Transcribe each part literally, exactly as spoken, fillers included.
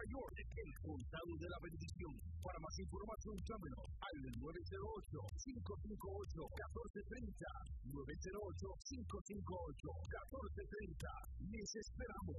York, el condado de la bendición. Para más información, llámenos al nueve cero ocho, cinco cinco ocho, uno cuatro tres cero, nueve cero ocho, cinco cinco ocho, uno cuatro tres cero. Les esperamos.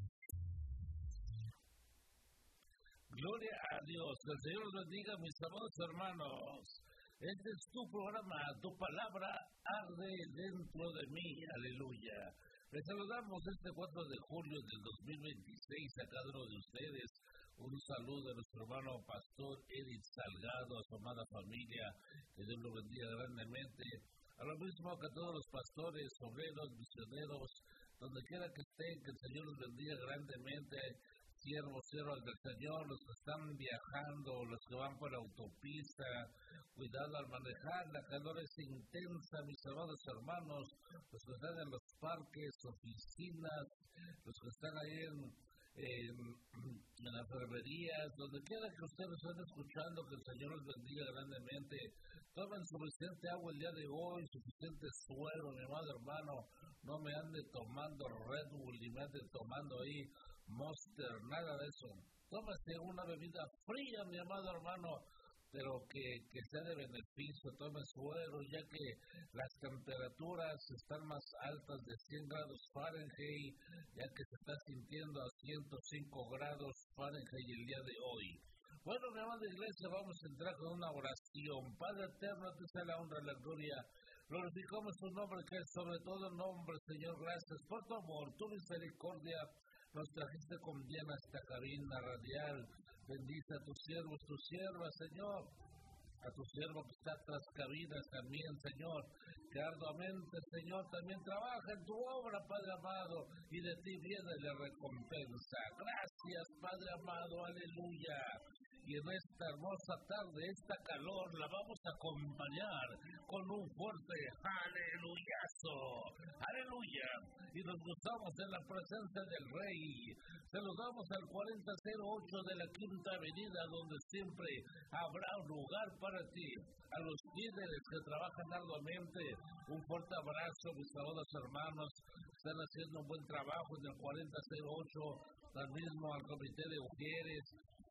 Gloria a Dios, que el Señor los bendiga, mis amados hermanos. Este es tu programa, tu palabra arde dentro de mí, aleluya. Les saludamos este cuatro de julio del dos mil veintiséis a cada uno de ustedes. Un saludo a nuestro hermano pastor Edith Salgado, a su amada familia, que Dios lo bendiga grandemente. A lo mismo que a todos los pastores, obreros, misioneros, donde quiera que estén, que el Señor los bendiga grandemente. Siervos, siervas del Señor, los que están viajando, los que van por la autopista, cuidado al manejar, la calor es intensa, mis amados hermanos, los que están en los parques, oficinas, los que están ahí en, en, en las enfermerías, donde quiera que ustedes estén escuchando, que el Señor los bendiga grandemente. Tomen suficiente agua el día de hoy, suficiente suero, mi amado hermano, no me ande tomando Red Bull, ni me ande tomando ahí Monster, nada de eso. Tómase una bebida fría, mi amado hermano, pero que, que sea de beneficio. Tome suero, ya que las temperaturas están más altas de cien grados Fahrenheit, ya que se está sintiendo a ciento cinco grados Fahrenheit el día de hoy. Bueno, mi amada iglesia, vamos a entrar con una oración. Padre eterno, te sea la honra y la gloria. Glorificamos tu nombre, que es sobre todo nombre, Señor. Gracias por tu amor, tu misericordia. Nos trajiste con bien a esta cabina radial. Bendice a tus siervos, tus siervas, Señor. A tu siervo que está tras cabinas también, Señor. Que arduamente, Señor, también trabaja en tu obra, Padre amado. Y de ti viene la recompensa. Gracias, Padre amado. Aleluya. Y en esta hermosa tarde, esta calor, la vamos a acompañar con un fuerte aleluyazo, aleluya, y nos gustamos en la presencia del Rey. Saludamos al cuarenta cero ocho de la Quinta Avenida, donde siempre habrá un lugar para ti. A los líderes que trabajan arduamente, un fuerte abrazo, mis amados hermanos, están haciendo un buen trabajo en el cuarenta cero ocho, al mismo al comité de mujeres,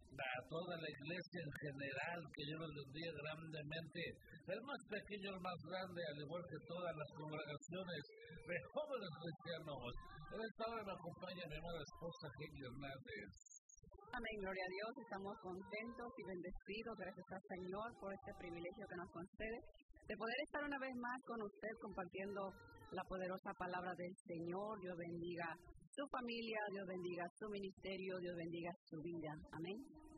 a toda la iglesia en general, que Dios los bendiga grandemente, el más pequeño, el más grande, al igual que todas las congregaciones de jóvenes cristianos. En esta hora me acompaña mi amada esposa Jenny Hernández. Amén, gloria a Dios, estamos contentos y bendecidos, gracias al Señor por este privilegio que nos concede, de poder estar una vez más con usted compartiendo la poderosa palabra del Señor. Dios bendiga su familia, Dios bendiga su ministerio, Dios bendiga su vida. Amén.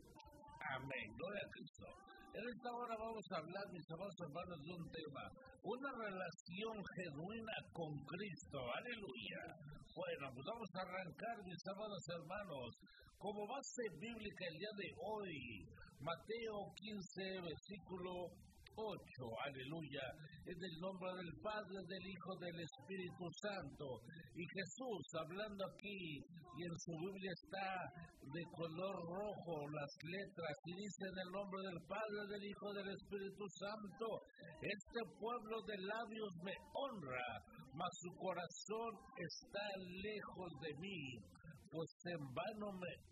Amén, gloria a Cristo. En esta hora vamos a hablar, mis amados hermanos, de un tema, una relación genuina con Cristo, aleluya. Bueno, pues vamos a arrancar, mis amados hermanos, como base bíblica el día de hoy, Mateo quince, versículo ocho, aleluya, en el nombre del Padre, del Hijo, del Espíritu Santo. Y Jesús, hablando aquí, y en su Biblia está de color rojo las letras, y dice en el nombre del Padre, del Hijo, del Espíritu Santo, este pueblo de labios me honra, mas su corazón está lejos de mí, pues en vano me